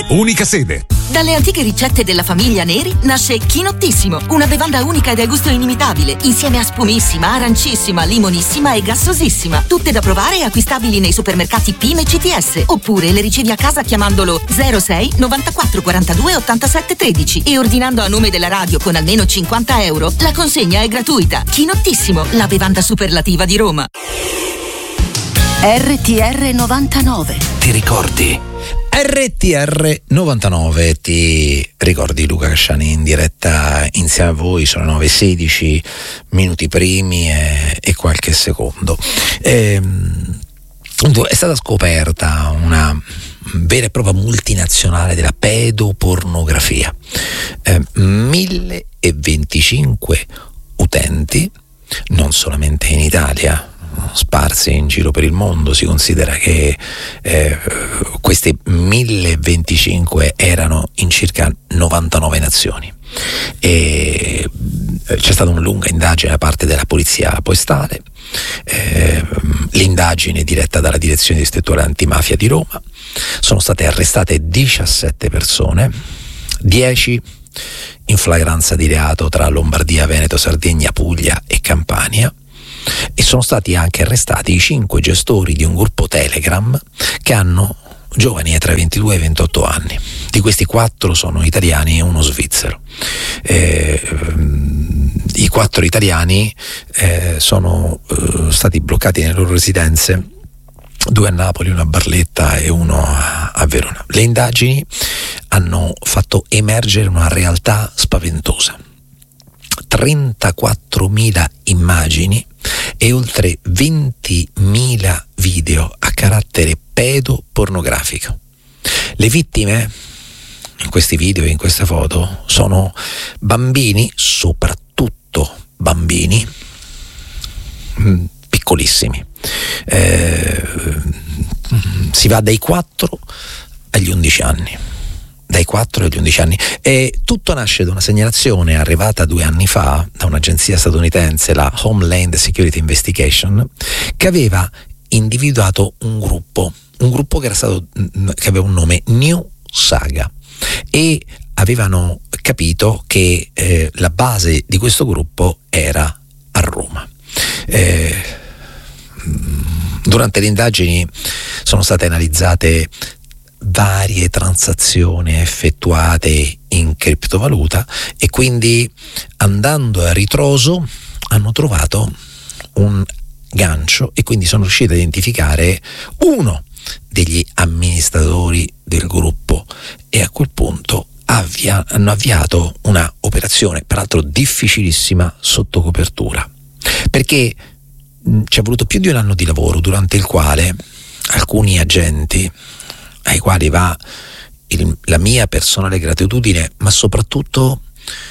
unica sede. Dalle antiche ricette della famiglia Neri nasce Chinottissimo, una bevanda unica e dal gusto inimitabile, insieme a spumissima, arancissima, limonissima e gassosissima. Tutte da provare e acquistabili nei supermercati PIM e CTS. Oppure le ricevi a casa chiamandolo 06 94 42 87 13 e ordinando a nome della radio con almeno 50 euro. La consegna è gratuita. Chinottissimo, la bevanda superlativa di Roma. RTR 99. Ti ricordi? RTR 99, ti ricordi Luca Casciani in diretta insieme a voi? Sono 9:16 minuti primi e qualche secondo. È stata scoperta una vera e propria multinazionale della pedopornografia. 1025 utenti, non solamente in Italia, sparsi in giro per il mondo. Si considera che questi 1025 erano in circa 99 nazioni e c'è stata una lunga indagine da parte della polizia postale. L'indagine diretta dalla direzione distrettuale antimafia di Roma. Sono state arrestate 17 persone, 10 in flagranza di reato tra Lombardia, Veneto, Sardegna, Puglia e Campania. E sono stati anche arrestati i 5 gestori di un gruppo Telegram che hanno giovani tra i 22 e i 28 anni. Di questi 4 sono italiani e uno svizzero. I 4 italiani sono stati bloccati nelle loro residenze, 2 a Napoli, 1 a Barletta e 1 a Verona. Le indagini hanno fatto emergere una realtà spaventosa. 34.000 immagini e oltre 20.000 video a carattere pedopornografico. Le vittime in questi video e in queste foto sono bambini, soprattutto bambini piccolissimi. Si va dai 4 agli 11 anni. Dai 4 agli 11 anni. E tutto nasce da una segnalazione arrivata 2 anni fa da un'agenzia statunitense, la Homeland Security Investigation, che aveva individuato un gruppo che aveva un nome, New Saga, e avevano capito che la base di questo gruppo era a Roma. Durante le indagini sono state analizzate varie transazioni effettuate in criptovaluta e quindi, andando a ritroso, hanno trovato un gancio e quindi sono riusciti a identificare uno degli amministratori del gruppo e a quel punto hanno avviato una operazione, peraltro difficilissima, sotto copertura, perché ci è voluto più di un anno di lavoro, durante il quale alcuni agenti, ai quali va la mia personale gratitudine, ma soprattutto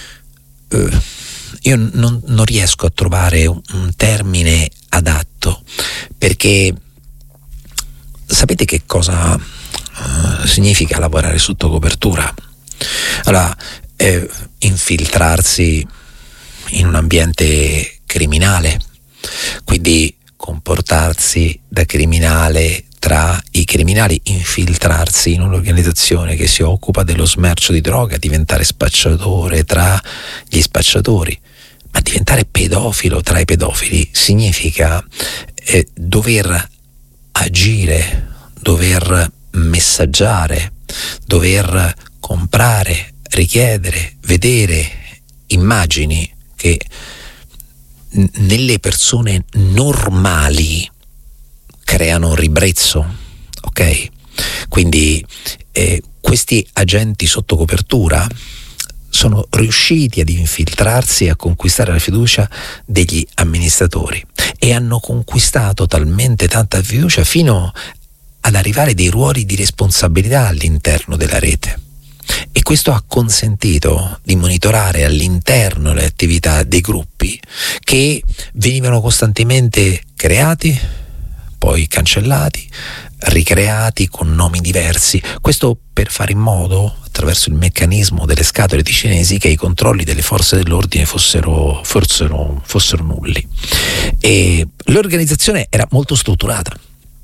io non riesco a trovare un termine adatto, perché sapete che cosa significa lavorare sotto copertura? Allora, infiltrarsi in un ambiente criminale, quindi comportarsi da criminale tra i criminali, infiltrarsi in un'organizzazione che si occupa dello smercio di droga, diventare spacciatore tra gli spacciatori, ma diventare pedofilo tra i pedofili significa dover agire, dover messaggiare, dover comprare, richiedere, vedere immagini che nelle persone normali creano ribrezzo, ok? Quindi questi agenti sotto copertura sono riusciti ad infiltrarsi e a conquistare la fiducia degli amministratori e hanno conquistato talmente tanta fiducia fino ad arrivare dei ruoli di responsabilità all'interno della rete. E questo ha consentito di monitorare all'interno le attività dei gruppi che venivano costantemente creati, poi cancellati, ricreati con nomi diversi. Questo per fare in modo, attraverso il meccanismo delle scatole di cinesi, che i controlli delle forze dell'ordine fossero nulli. E l'organizzazione era molto strutturata.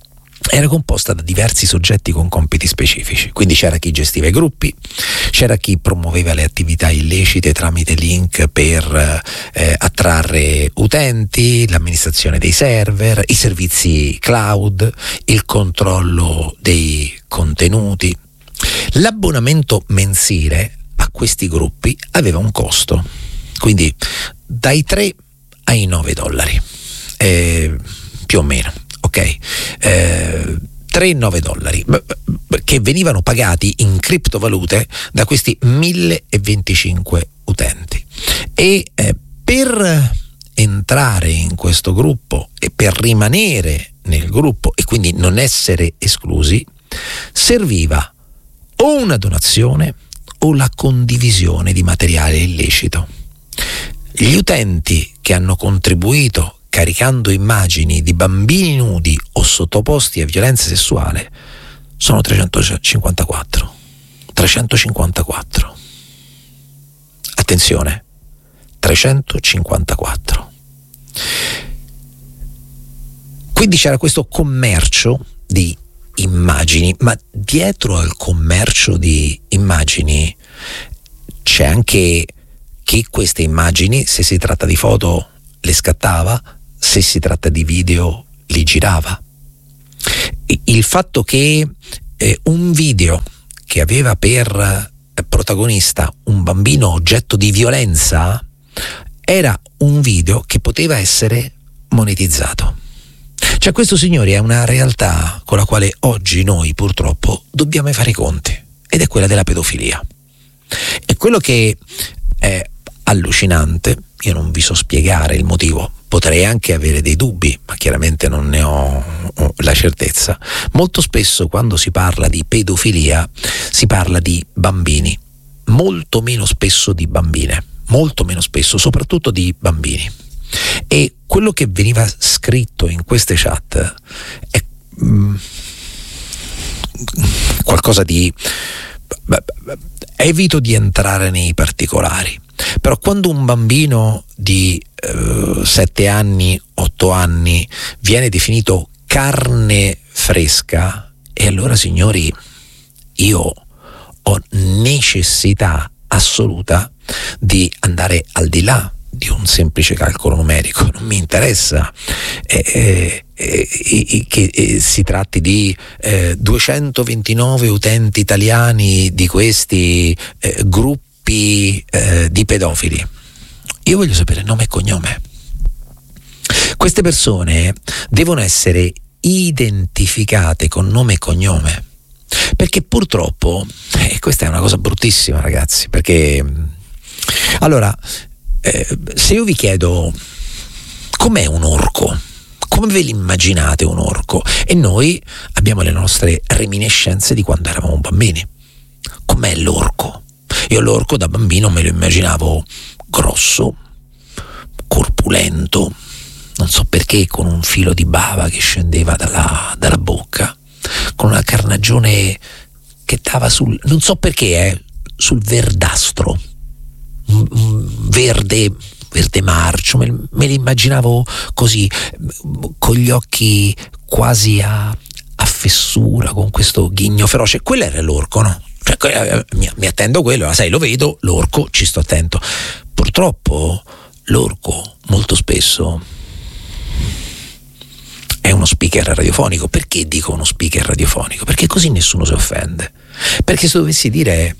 era composta da diversi soggetti con compiti specifici, quindi c'era chi gestiva i gruppi, c'era chi promuoveva le attività illecite tramite link per attrarre utenti, l'amministrazione dei server, i servizi cloud, il controllo dei contenuti. L'abbonamento mensile a questi gruppi aveva un costo, quindi dai 3 ai $9, più o meno. Ok, $3-9 che venivano pagati in criptovalute da questi 1025 utenti, e per entrare in questo gruppo e per rimanere nel gruppo e quindi non essere esclusi serviva o una donazione o la condivisione di materiale illecito. Gli utenti che hanno contribuito caricando immagini di bambini nudi o sottoposti a violenza sessuale sono 354. Attenzione, 354. Quindi c'era questo commercio di immagini, ma dietro al commercio di immagini c'è anche chi queste immagini, se si tratta di foto, le scattava, se si tratta di video li girava. Il fatto che un video che aveva per protagonista un bambino oggetto di violenza era un video che poteva essere monetizzato. Cioè, questo, signori, è una realtà con la quale oggi noi purtroppo dobbiamo fare i conti, ed è quella della pedofilia. E quello che è allucinante, io non vi so spiegare il motivo, potrei anche avere dei dubbi, ma chiaramente non ne ho la certezza. Molto spesso quando si parla di pedofilia si parla di bambini, molto meno spesso di bambine, molto meno spesso, soprattutto di bambini. E quello che veniva scritto in queste chat è qualcosa di... evito di entrare nei particolari, però quando un bambino di 7 anni, 8 anni viene definito carne fresca, e allora, signori, io ho necessità assoluta di andare al di là di un semplice calcolo numerico. Non mi interessa che si tratti di 229 utenti italiani di questi gruppi di pedofili. Io voglio sapere nome e cognome. Queste persone devono essere identificate con nome e cognome, perché purtroppo questa è una cosa bruttissima, ragazzi, perché allora se io vi chiedo com'è un orco, come ve l'immaginate un orco, e noi abbiamo le nostre reminiscenze di quando eravamo bambini. Com'è l'orco? Io l'orco da bambino me lo immaginavo grosso, corpulento, non so perché, con un filo di bava che scendeva dalla bocca, con una carnagione che dava non so perché, sul verdastro, verde marcio, me li immaginavo così, con gli occhi quasi a fessura, con questo ghigno feroce. Quello era l'orco, no? Cioè, mi attendo quello, sai, lo vedo, l'orco, ci sto attento. Purtroppo l'orco molto spesso è uno speaker radiofonico. Perché dico uno speaker radiofonico? Perché così nessuno si offende. Perché se dovessi dire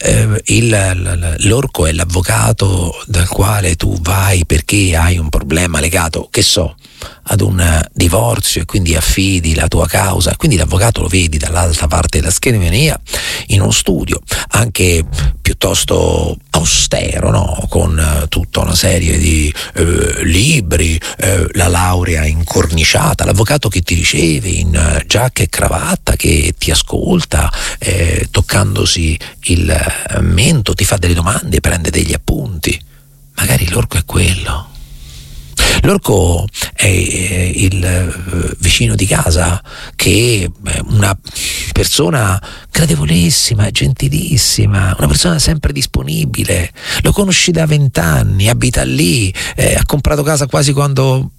l'orco è l'avvocato dal quale tu vai perché hai un problema legato, che so, ad un divorzio, e quindi affidi la tua causa, quindi l'avvocato lo vedi dall'altra parte della scrivania in uno studio anche piuttosto austero, no? Con tutta una serie di libri, la laurea incorniciata, l'avvocato che ti riceve in giacca e cravatta, che ti ascolta toccandosi il mento, ti fa delle domande, prende degli appunti. Magari l'orco è quello. L'orco è il vicino di casa, che è una persona gradevolissima, gentilissima, una persona sempre disponibile. Lo conosci da 20 anni, abita lì, ha comprato casa quasi quando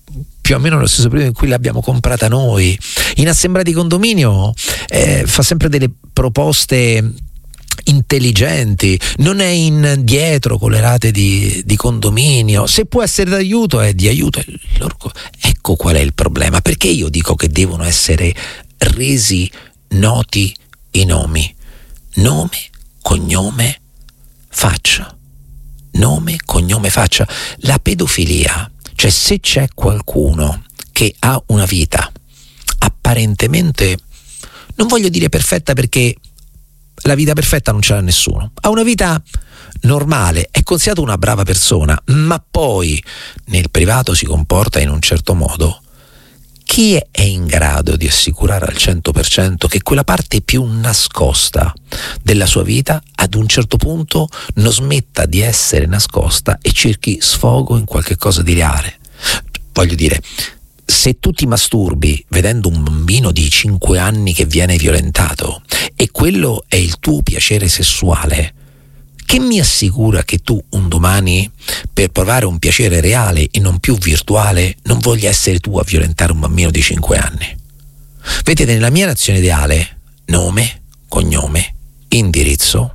più o meno nello stesso periodo in cui l'abbiamo comprata noi. In assemblea di condominio fa sempre delle proposte intelligenti, non è indietro con le rate di condominio, se può essere d'aiuto è di aiuto. Ecco qual è il problema, perché io dico che devono essere resi noti i nomi: nome, cognome, faccia. Nome, cognome, faccia. La pedofilia, cioè se c'è qualcuno che ha una vita apparentemente, non voglio dire perfetta perché la vita perfetta non ce l'ha nessuno, ha una vita normale, è considerato una brava persona, ma poi nel privato si comporta in un certo modo, chi è in grado di assicurare al 100% che quella parte più nascosta della sua vita ad un certo punto non smetta di essere nascosta e cerchi sfogo in qualche cosa di reale? Voglio dire, se tu ti masturbi vedendo un bambino di 5 anni che viene violentato e quello è il tuo piacere sessuale, che mi assicura che tu un domani, per provare un piacere reale e non più virtuale, non voglia essere tu a violentare un bambino di 5 anni? Vedete, nella mia nazione ideale, nome, cognome, indirizzo,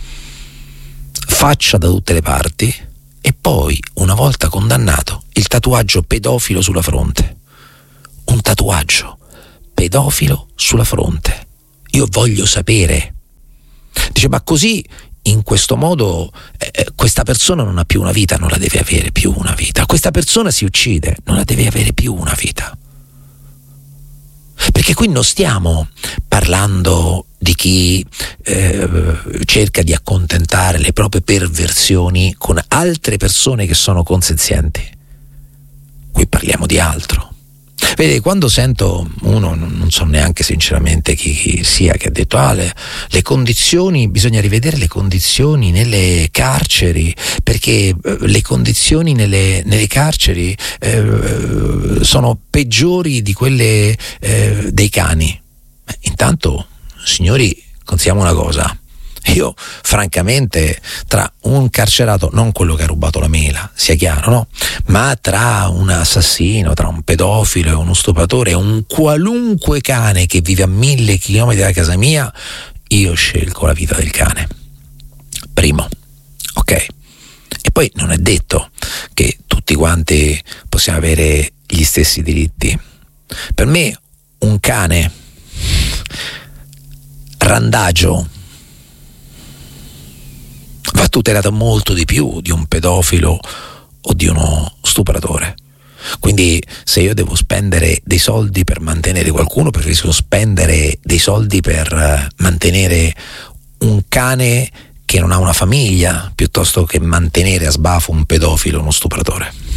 faccia da tutte le parti e poi, una volta condannato, il tatuaggio pedofilo sulla fronte. Un tatuaggio pedofilo sulla fronte. Io voglio sapere. Dice, ma così, in questo modo, questa persona non ha più una vita, non la deve avere più una vita. Questa persona si uccide, non la deve avere più una vita. Perché qui non stiamo parlando di chi cerca di accontentare le proprie perversioni con altre persone che sono consenzienti. Qui parliamo di altro. Vedi, quando sento uno, non so neanche sinceramente chi sia, che ha detto le condizioni, bisogna rivedere le condizioni nelle carceri, perché le condizioni nelle carceri sono peggiori di quelle dei cani. Intanto, signori, consigliamo una cosa: io francamente, tra un carcerato, non quello che ha rubato la mela, sia chiaro, no? Ma tra un assassino, tra un pedofilo e uno stupratore e un qualunque cane che vive a 1000 chilometri da casa mia, io scelgo la vita del cane. Primo, ok? E poi non è detto che tutti quanti possiamo avere gli stessi diritti. Per me un cane randagio va tutelato molto di più di un pedofilo o di uno stupratore. Quindi se io devo spendere dei soldi per mantenere qualcuno, preferisco spendere dei soldi per mantenere un cane che non ha una famiglia, piuttosto che mantenere a sbafo un pedofilo o uno stupratore.